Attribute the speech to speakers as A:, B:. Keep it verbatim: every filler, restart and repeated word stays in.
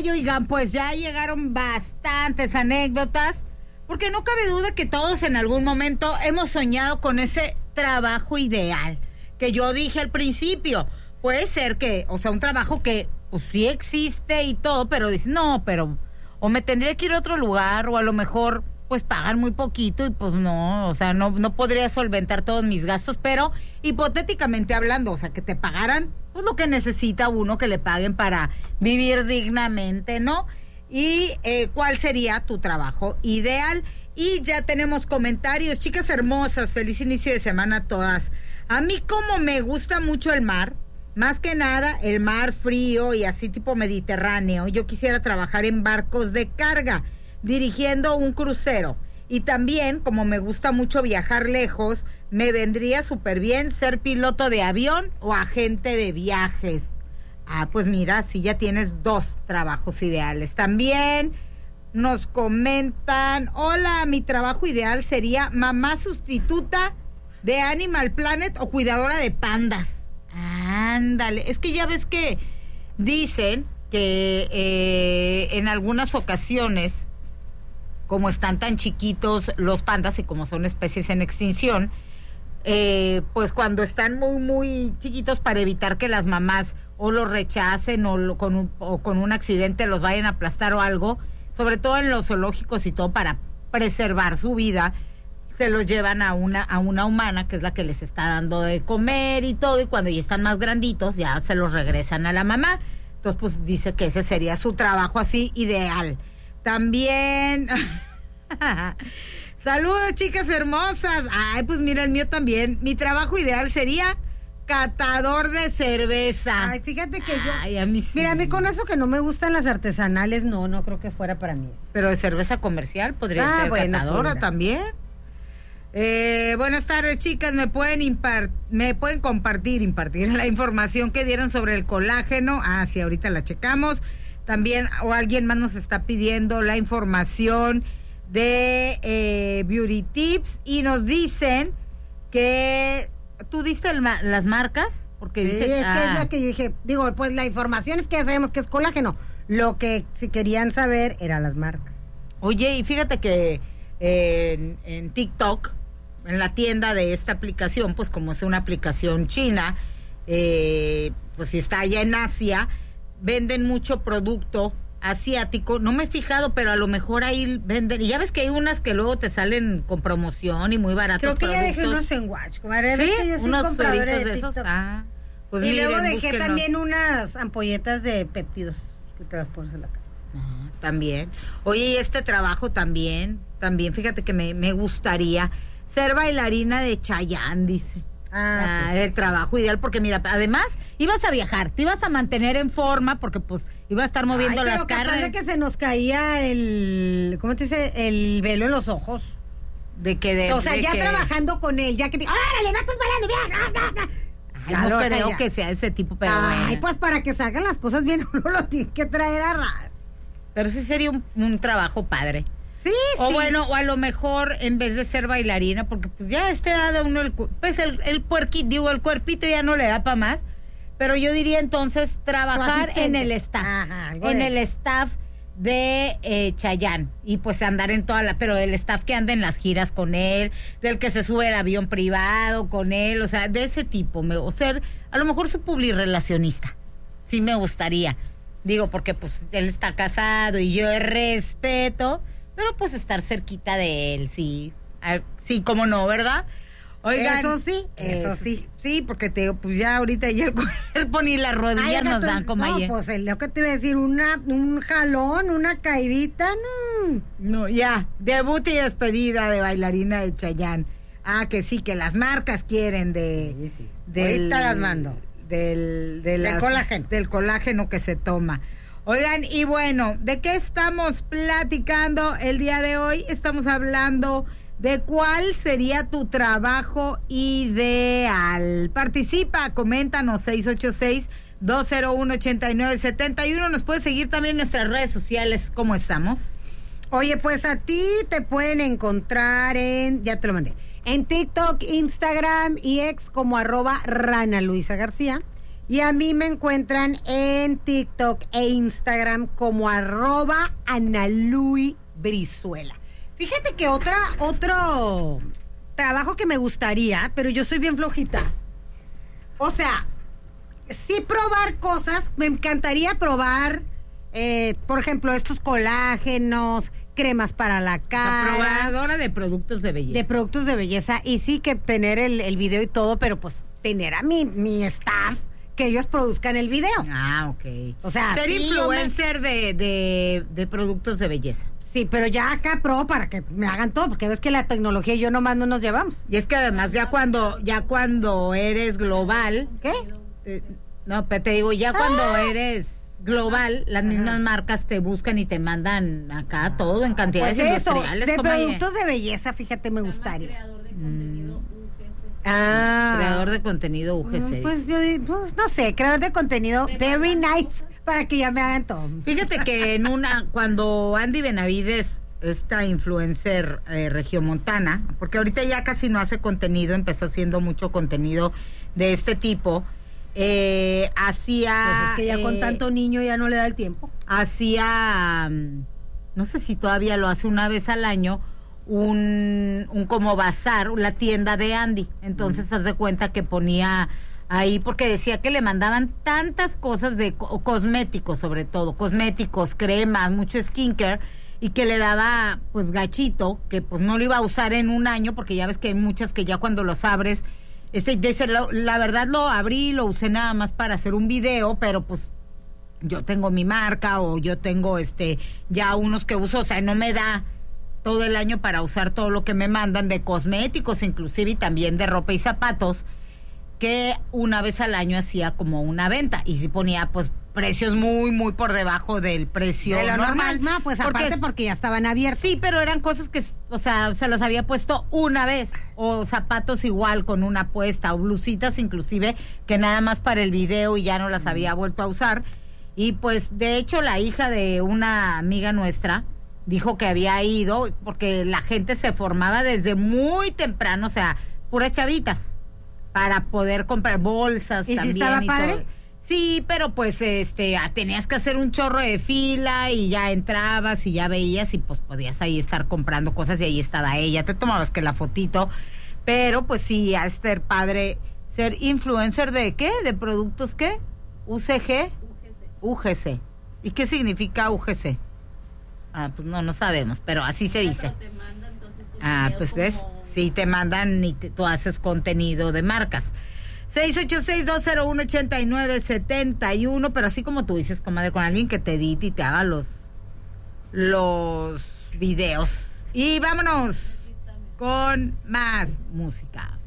A: Ay, oigan, pues ya llegaron bastantes anécdotas, porque no cabe duda que todos en algún momento hemos soñado con ese trabajo ideal, que yo dije al principio, puede ser que, o sea, un trabajo que pues sí existe y todo, pero dices, no, pero o me tendría que ir a otro lugar, o a lo mejor pues pagan muy poquito y pues no, o sea, no, no podría solventar todos mis gastos, pero hipotéticamente hablando, o sea, que te pagaran pues lo que necesita uno, que le paguen para vivir dignamente, ¿no? Y eh, ¿cuál sería tu trabajo ideal? Y ya tenemos comentarios. Chicas hermosas, feliz inicio de semana a todas. A mí como me gusta mucho el mar, más que nada el mar frío y así tipo mediterráneo, yo quisiera trabajar en barcos de carga, dirigiendo un crucero. Y también, como me gusta mucho viajar lejos, me vendría súper bien ser piloto de avión o agente de viajes. Ah, pues mira, si ya tienes dos trabajos ideales. También nos comentan, hola, mi trabajo ideal sería mamá sustituta de Animal Planet o cuidadora de pandas. Ándale, es que ya ves que dicen que eh, en algunas ocasiones, como están tan chiquitos los pandas y como son especies en extinción, eh, pues cuando están muy, muy chiquitos, para evitar que las mamás o los rechacen o, lo, con un, o con un accidente los vayan a aplastar o algo, sobre todo en los zoológicos y todo, para preservar su vida, se los llevan a una, a una humana, que es la que les está dando de comer y todo, y cuando ya están más granditos, ya se los regresan a la mamá. Entonces, pues dice que ese sería su trabajo así ideal. También, saludos chicas hermosas. Ay, pues mira, el mío también. Mi trabajo ideal sería catador de cerveza.
B: Ay, fíjate que yo,
A: Ay, a mí sí.
B: Mira, a mí con eso que no me gustan las artesanales, no, no creo que fuera para mí.
A: Pero de cerveza comercial podría
B: Ah,
A: ser
B: bueno,
A: catadora
B: pues,
A: también. Eh, buenas tardes, chicas. ¿Me pueden impar- me pueden compartir, impartir la información que dieron sobre el colágeno? Ah, sí, ahorita la checamos. También, o alguien más nos está pidiendo la información de eh, Beauty Tips, y nos dicen que tú diste el ma- las marcas, porque
B: Sí,
A: dice,
B: es
A: ah,
B: que es lo que yo dije. Digo, pues la información es que ya sabemos que es colágeno. Lo que si querían saber eran las marcas.
A: Oye, y fíjate que eh, en, en TikTok, en la tienda de esta aplicación, pues como es una aplicación china, eh, pues si está allá en Asia, venden mucho producto asiático. No me he fijado, pero a lo mejor ahí venden. Y ya ves que hay unas que luego te salen con promoción y muy baratos.
B: Creo que
A: productos.
B: ya dejé unos en Watch, comadre.
A: ¿Sí?
B: Que yo soy
A: Unos
B: compradora
A: sueritos
B: de
A: de esos.
B: TikTok.
A: Ah, pues
B: y
A: miren,
B: luego dejé
A: búsquenos.
B: también unas ampolletas de péptidos que te las pones en la cara.
A: Ah, también. Oye, y este trabajo también, también, fíjate que me, me gustaría ser bailarina de Chayanne, dice.
B: Ah,
A: Ah,
B: pues,
A: el trabajo ideal, porque mira, además ibas a viajar, te ibas a mantener en forma, porque pues iba a estar moviendo
B: Ay,
A: las
B: pero capaz
A: carnes.
B: de que se nos caía el, ¿cómo te dice? El velo en los ojos.
A: De que de,
B: O sea,
A: de ya
B: ya trabajando con él, ya que te, ¡órale, no estás bailando bien! ¡Ah, ah, ah!
A: Ay,
B: Ya
A: no
B: lo
A: creo
B: ya.
A: que sea ese tipo, pero
B: Ay,
A: bueno.
B: pues para que salgan las cosas bien, uno lo tiene que traer a ras.
A: Pero sí sería un, un trabajo padre.
B: Sí,
A: O
B: sí.
A: bueno, o a lo mejor en vez de ser bailarina, porque pues ya a esta edad de uno, el, cu- pues el, el puerquito, digo, el cuerpito ya no le da para más, pero yo diría entonces trabajar en
B: asistente.
A: el staff,
B: Ajá, algo
A: en
B: de-
A: el staff de eh, Chayanne, y pues andar en toda la, pero el staff que anda en las giras con él, del que se sube el avión privado con él, o sea, de ese tipo, me, o ser, a lo mejor su publirelacionista, sí me gustaría, digo, porque pues él está casado y yo respeto, pero pues estar cerquita de él, sí, a- sí, cómo no, ¿verdad? Oigan,
B: Eso sí, eso sí.
A: Sí, porque te digo, pues ya ahorita ya el cuerpo ni las rodillas
B: Ay,
A: nos
B: gato,
A: dan como
B: no,
A: ayer.
B: pues el- lo que te iba a decir, una, un jalón, una caidita, no.
A: No, ya, debut y despedida de bailarina de Chayanne. Ah, que sí, que las marcas quieren de...
B: Sí, sí.
A: del-
B: Ahorita las mando.
A: Del, de
B: Del
A: las-
B: colágeno.
A: Del colágeno que se toma. Oigan, y bueno, ¿de qué estamos platicando el día de hoy? Estamos hablando de cuál sería tu trabajo ideal. Participa, coméntanos, seis ocho seis, dos cero uno, ocho nueve siete uno. Nos puedes seguir también en nuestras redes sociales. ¿Cómo estamos?
B: Oye, pues a ti te pueden encontrar en, ya te lo mandé, en TikTok, Instagram y ex como arroba Rana Luisa García. Y a mí me encuentran en TikTok e Instagram como arroba Analuy Brizuela. Fíjate que otra, otro trabajo que me gustaría, pero yo soy bien flojita. O sea, sí probar cosas, me encantaría probar, eh, por ejemplo, estos colágenos, cremas para la cara.
A: La probadora de productos de belleza.
B: De productos de belleza. Y sí que tener el, el video y todo, pero pues tener a mi, mi staff que ellos produzcan el video.
A: Ah, ok.
B: O sea,
A: ser
B: sí,
A: influencer me... de, de, de productos de belleza.
B: Sí, pero ya acá pro para que me hagan todo, porque ves que la tecnología y yo nomás no nos llevamos.
A: Y es que además ya cuando, ya cuando eres global.
B: ¿Qué?
A: Eh, no, pero te digo, ya cuando
B: ah.
A: eres global, las mismas marcas te buscan y te mandan acá todo en cantidades
B: pues eso,
A: industriales.
B: de
A: como
B: productos
A: hay...
B: de belleza, fíjate, me gustaría.
C: Creador de contenido U G C.
B: Ah.
A: Creador de contenido U G C.
B: Pues yo pues, no sé, creador de contenido very nice para que ya me hagan todo.
A: Fíjate que en una, cuando Andy Benavides, esta influencer eh, regiomontana, porque ahorita ya casi no hace contenido, empezó haciendo mucho contenido de este tipo, eh, hacía...
B: Pues es que ya
A: eh,
B: con tanto niño ya no le da el tiempo.
A: Hacía, no sé si todavía lo hace una vez al año, un, un como bazar, la tienda de Andy. Entonces, mm. haz de cuenta que ponía ahí, porque decía que le mandaban tantas cosas de co- cosméticos, sobre todo, cosméticos, cremas, mucho skincare, y que le daba, pues, gachito, que pues no lo iba a usar en un año, porque ya ves que hay muchas que ya cuando los abres, este, dice, la, la verdad lo abrí, lo usé nada más para hacer un video, pero pues yo tengo mi marca o yo tengo este ya unos que uso, o sea, no me da todo el año para usar todo lo que me mandan de cosméticos, inclusive, y también de ropa y zapatos, que una vez al año hacía como una venta y sí ponía pues precios muy muy por debajo del precio
B: de lo
A: normal.
B: normal. No, pues aparte porque, porque ya estaban abiertos.
A: Sí, pero eran cosas que, o sea, se los había puesto una vez, o zapatos igual con una puesta, o blusitas inclusive, que nada más para el video y ya no las había vuelto a usar. Y pues de hecho la hija de una amiga nuestra dijo que había ido porque la gente se formaba desde muy temprano, o sea, puras chavitas, para poder comprar bolsas.
B: ¿Y
A: también
B: si estaba
A: y
B: padre?
A: todo. Sí, pero pues este tenías que hacer un chorro de fila y ya entrabas y ya veías y pues podías ahí estar comprando cosas y ahí estaba ella, te tomabas que la fotito, pero pues sí, a ser padre, ser influencer de ¿qué? ¿De productos qué? ¿U C G? U G C. ¿Y qué significa U G C? Ah, pues no, no sabemos, pero así se dice.
C: Pero te manda, entonces, tu
A: Ah,
C: video
A: pues
C: como...
A: ves, sí te mandan y te, tú haces contenido de marcas. seis ocho seis, dos cero uno, ocho nueve siete uno, pero así como tú dices, comadre, con alguien que te edite y te haga los, los videos. Y vámonos con más música.